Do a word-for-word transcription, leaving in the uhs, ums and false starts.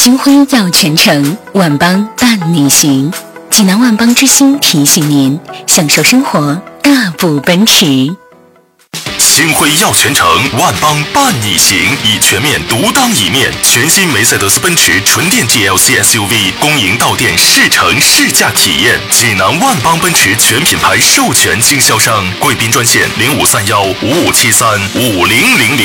星辉耀全城，万邦伴你行。济南万邦之星提醒您，享受生活，大步奔驰。 星辉耀全城，万邦伴你行，以全面独当一面。全新梅赛德斯奔驰纯电 G L C S U V 公营到店试乘试驾体验。济南万邦奔驰全品牌授权经销商，贵宾专线零五三幺五五七三五零零零。